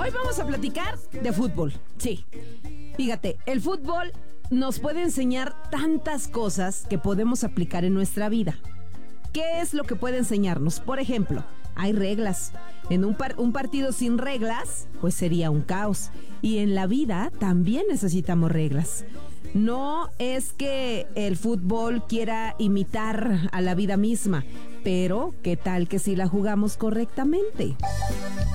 Hoy vamos a platicar de fútbol. Sí, fíjate, el fútbol nos puede enseñar tantas cosas que podemos aplicar en nuestra vida. ¿Qué es lo que puede enseñarnos? Por ejemplo, hay reglas. En un partido sin reglas, pues sería un caos. Y en la vida también necesitamos reglas. No es que el fútbol quiera imitar a la vida misma, pero ¿qué tal que si la jugamos correctamente?